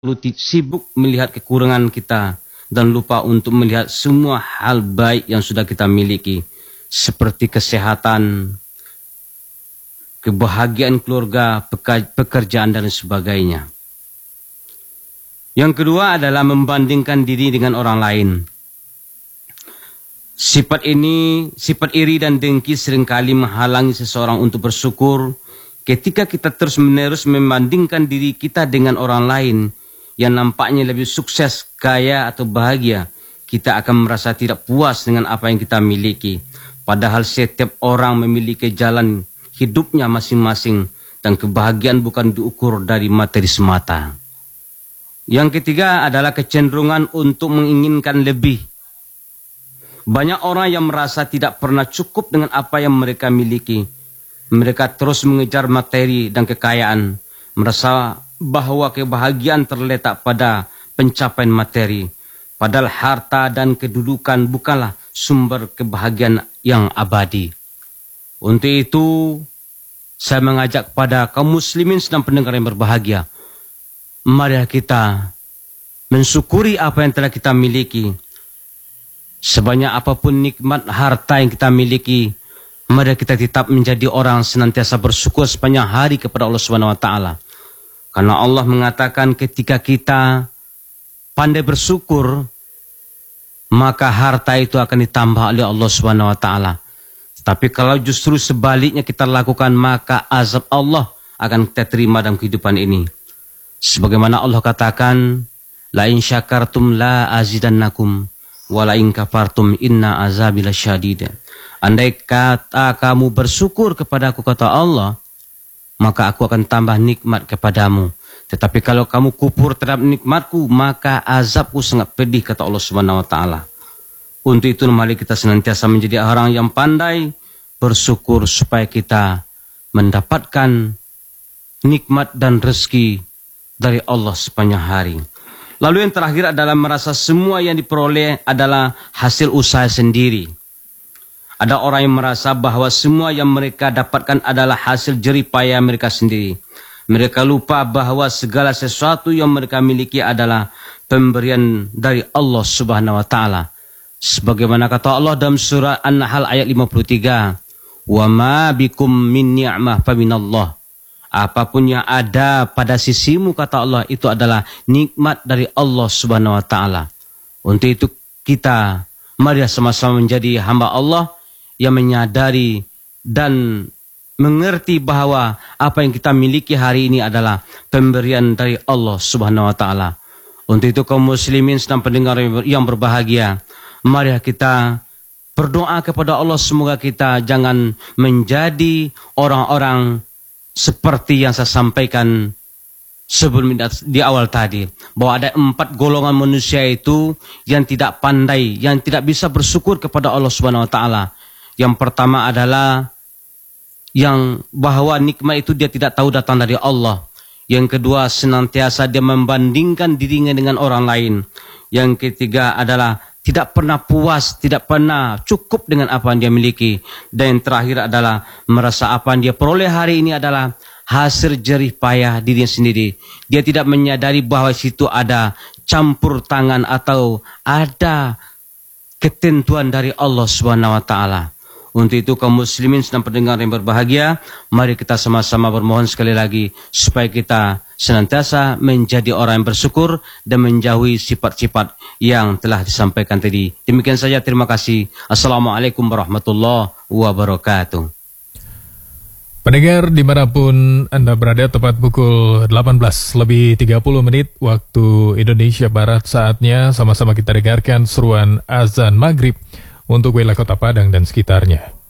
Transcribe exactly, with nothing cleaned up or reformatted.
sibuk melihat kekurangan kita dan lupa untuk melihat semua hal baik yang sudah kita miliki, seperti kesehatan, kebahagiaan keluarga, pekerjaan dan sebagainya. Yang kedua adalah membandingkan diri dengan orang lain. Sifat ini, sifat iri dan dengki seringkali menghalangi seseorang untuk bersyukur. Ketika kita terus-menerus membandingkan diri kita dengan orang lain yang nampaknya lebih sukses, kaya atau bahagia, kita akan merasa tidak puas dengan apa yang kita miliki. Padahal setiap orang memiliki jalan hidupnya masing-masing dan kebahagiaan bukan diukur dari materi semata. Yang ketiga adalah kecenderungan untuk menginginkan lebih. Banyak orang yang merasa tidak pernah cukup dengan apa yang mereka miliki. Mereka terus mengejar materi dan kekayaan, merasa bahwa kebahagiaan terletak pada pencapaian materi. Padahal harta dan kedudukan bukanlah sumber kebahagiaan yang abadi. Untuk itu, saya mengajak kepada kaum muslimin sedang pendengar yang berbahagia, mari kita mensyukuri apa yang telah kita miliki. Sebanyak apapun nikmat harta yang kita miliki, mari kita tetap menjadi orang senantiasa bersyukur sepanjang hari kepada Allah Subhanahu wa taala. Karena Allah mengatakan ketika kita pandai bersyukur, maka harta itu akan ditambah oleh Allah Subhanahu wa taala. Tapi kalau justru sebaliknya kita lakukan, maka azab Allah akan kita terima dalam kehidupan ini. Sebagaimana Allah katakan, la in syakartum la azidannakum wa la in kafartum inna azabi lasyadid. Andai kata kamu bersyukur kepada aku, kata Allah, maka aku akan tambah nikmat kepadamu. Tetapi kalau kamu kufur terhadap nikmatku, maka azabku sangat pedih, kata Allah Subhanahu wa taala. Untuk itu mari kita senantiasa menjadi orang yang pandai bersyukur supaya kita mendapatkan nikmat dan rezeki dari Allah sepanjang hari. Lalu yang terakhir adalah merasa semua yang diperoleh adalah hasil usaha sendiri. Ada orang yang merasa bahwa semua yang mereka dapatkan adalah hasil jerih payah mereka sendiri. Mereka lupa bahwa segala sesuatu yang mereka miliki adalah pemberian dari Allah Subhanahu wa taala. Sebagaimana kata Allah dalam surah An-Nahl ayat lima puluh tiga, "Wa ma bikum min ni'mah fa minallah." Apapun yang ada pada sisimu, kata Allah, itu adalah nikmat dari Allah Subhanahu wa taala. Untuk itu kita mari sama-sama menjadi hamba Allah yang menyadari dan mengerti bahwa apa yang kita miliki hari ini adalah pemberian dari Allah Subhanahu wa taala. Untuk itu kaum muslimin sedang pendengar yang berbahagia, mari kita berdoa kepada Allah semoga kita jangan menjadi orang-orang seperti yang saya sampaikan sebelum di awal tadi, bahwa ada empat golongan manusia itu yang tidak pandai, yang tidak bisa bersyukur kepada Allah Subhanahu wa taala. Yang pertama adalah yang bahwa nikmat itu dia tidak tahu datang dari Allah. Yang kedua, senantiasa dia membandingkan dirinya dengan orang lain. Yang ketiga adalah tidak pernah puas, tidak pernah cukup dengan apa yang dia miliki. Dan yang terakhir adalah merasa apa yang dia peroleh hari ini adalah hasil jerih payah dirinya sendiri. Dia tidak menyadari bahwa situ ada campur tangan atau ada ketentuan dari Allah Subhanahu wa taala. Untuk itu kaum muslimin sedang pendengar yang berbahagia, mari kita sama-sama bermohon sekali lagi supaya kita senantiasa menjadi orang yang bersyukur dan menjauhi sifat-sifat yang telah disampaikan tadi. Demikian saja, terima kasih. Assalamualaikum warahmatullahi wabarakatuh. Pendengar dimanapun Anda berada, tepat pukul delapan belas lebih tiga puluh menit waktu Indonesia Barat, saatnya sama-sama kita dengarkan seruan azan maghrib untuk wilayah Kota Padang dan sekitarnya.